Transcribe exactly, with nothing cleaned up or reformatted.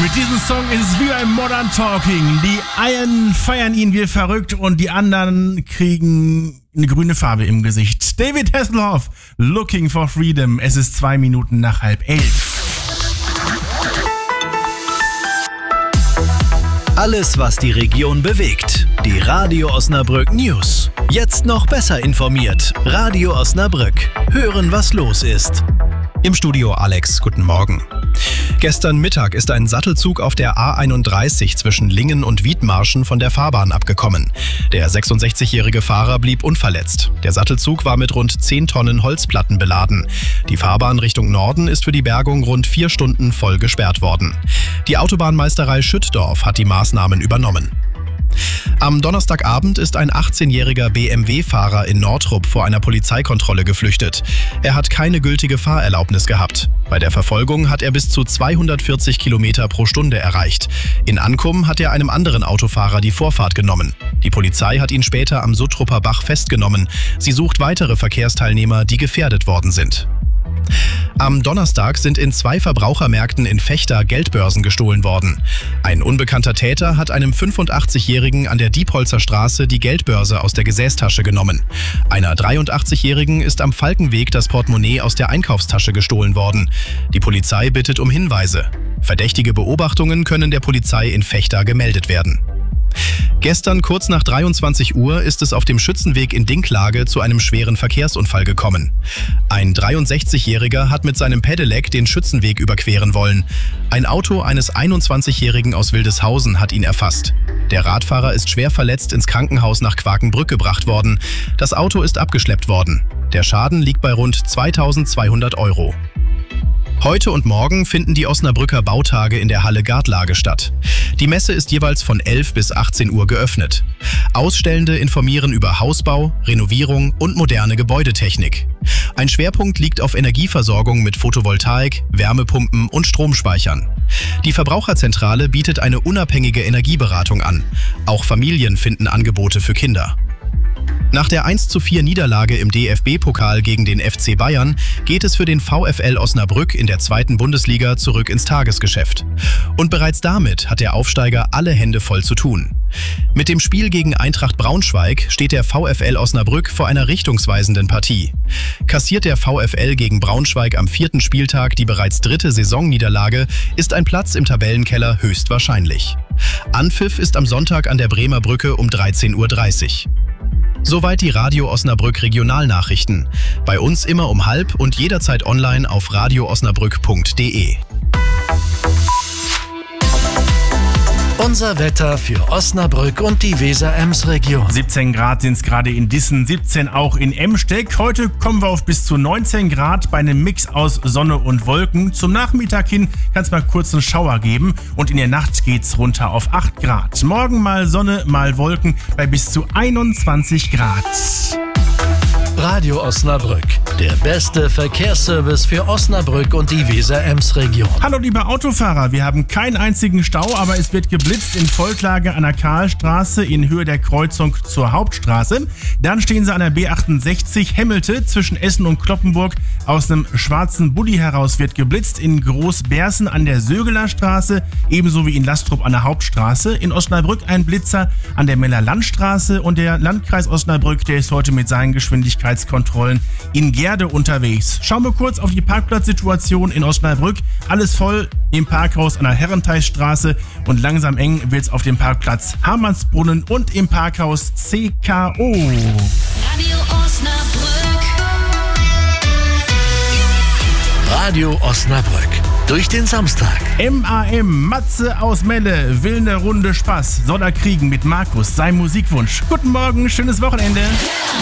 Mit diesem Song ist es wie ein Modern Talking. Die einen feiern ihn wie verrückt und die anderen kriegen eine grüne Farbe im Gesicht. David Hasselhoff, Looking for Freedom. Es ist zwei Minuten nach halb elf. Alles, was die Region bewegt. Die Radio Osnabrück News. Jetzt noch besser informiert. Radio Osnabrück. Hören, was los ist. Im Studio Alex, guten Morgen. Gestern Mittag ist ein Sattelzug auf der A einunddreißig zwischen Lingen und Wiedmarschen von der Fahrbahn abgekommen. Der sechsundsechzigjährige Fahrer blieb unverletzt. Der Sattelzug war mit rund zehn Tonnen Holzplatten beladen. Die Fahrbahn Richtung Norden ist für die Bergung rund vier Stunden voll gesperrt worden. Die Autobahnmeisterei Schüttdorf hat die Maßnahmen übernommen. Am Donnerstagabend ist ein achtzehnjähriger B M W-Fahrer in Nordrup vor einer Polizeikontrolle geflüchtet. Er hat keine gültige Fahrerlaubnis gehabt. Bei der Verfolgung hat er bis zu zweihundertvierzig Kilometer pro Stunde erreicht. In Ankum hat er einem anderen Autofahrer die Vorfahrt genommen. Die Polizei hat ihn später am Suttrupper Bach festgenommen. Sie sucht weitere Verkehrsteilnehmer, die gefährdet worden sind. Am Donnerstag sind in zwei Verbrauchermärkten in Vechta Geldbörsen gestohlen worden. Ein unbekannter Täter hat einem fünfundachtzigjährigen an der Diepholzer Straße die Geldbörse aus der Gesäßtasche genommen. Einer dreiundachtzigjährigen ist am Falkenweg das Portemonnaie aus der Einkaufstasche gestohlen worden. Die Polizei bittet um Hinweise. Verdächtige Beobachtungen können der Polizei in Vechta gemeldet werden. Gestern kurz nach dreiundzwanzig Uhr ist es auf dem Schützenweg in Dinklage zu einem schweren Verkehrsunfall gekommen. Ein dreiundsechzigjähriger hat mit seinem Pedelec den Schützenweg überqueren wollen. Ein Auto eines einundzwanzigjährigen aus Wildeshausen hat ihn erfasst. Der Radfahrer ist schwer verletzt ins Krankenhaus nach Quakenbrück gebracht worden. Das Auto ist abgeschleppt worden. Der Schaden liegt bei rund zweitausendzweihundert Euro. Heute und morgen finden die Osnabrücker Bautage in der Halle Gartlage statt. Die Messe ist jeweils von elf bis achtzehn Uhr geöffnet. Ausstellende informieren über Hausbau, Renovierung und moderne Gebäudetechnik. Ein Schwerpunkt liegt auf Energieversorgung mit Photovoltaik, Wärmepumpen und Stromspeichern. Die Verbraucherzentrale bietet eine unabhängige Energieberatung an. Auch Familien finden Angebote für Kinder. Nach der eins zu vier Niederlage im D F B-Pokal gegen den F C Bayern geht es für den VfL Osnabrück in der zweiten Bundesliga zurück ins Tagesgeschäft. Und bereits damit hat der Aufsteiger alle Hände voll zu tun. Mit dem Spiel gegen Eintracht Braunschweig steht der VfL Osnabrück vor einer richtungsweisenden Partie. Kassiert der VfL gegen Braunschweig am vierten Spieltag die bereits dritte Saisonniederlage, ist ein Platz im Tabellenkeller höchstwahrscheinlich. Anpfiff ist am Sonntag an der Bremer Brücke um dreizehn Uhr dreißig. Soweit die Radio Osnabrück Regionalnachrichten. Bei uns immer um halb und jederzeit online auf radio osnabrück punkt de. Unser Wetter für Osnabrück und die Weser-Ems-Region. siebzehn Grad sind es gerade in Dissen, siebzehn auch in Emsteck. Heute kommen wir auf bis zu neunzehn Grad bei einem Mix aus Sonne und Wolken. Zum Nachmittag hin kann es mal kurz einen Schauer geben und in der Nacht geht's runter auf acht Grad. Morgen mal Sonne, mal Wolken bei bis zu einundzwanzig Grad. Radio Osnabrück, der beste Verkehrsservice für Osnabrück und die Weser-Ems-Region. Hallo liebe Autofahrer, wir haben keinen einzigen Stau, aber es wird geblitzt in Volklage an der Karlstraße in Höhe der Kreuzung zur Hauptstraße. Dann stehen sie an der B achtundsechzig Hemmelte zwischen Essen und Kloppenburg. Aus einem schwarzen Bulli heraus wird geblitzt in Großbersen an der Sögeler Straße, ebenso wie in Lastrup an der Hauptstraße. In Osnabrück ein Blitzer an der Meller-Landstraße und der Landkreis Osnabrück, der ist heute mit seinen Geschwindigkeiten Kontrollen in Gerde unterwegs. Schauen wir kurz auf die Parkplatzsituation in Osnabrück. Alles voll im Parkhaus an der Herrenteilstraße und langsam eng wird es auf dem Parkplatz Hamannsbrunnen und im Parkhaus C K O. Radio Osnabrück. Radio Osnabrück. Durch den Samstag. M A M, Matze aus Melle, will ne Runde Spaß. Soll er kriegen mit Markus, sein Musikwunsch. Guten Morgen, schönes Wochenende.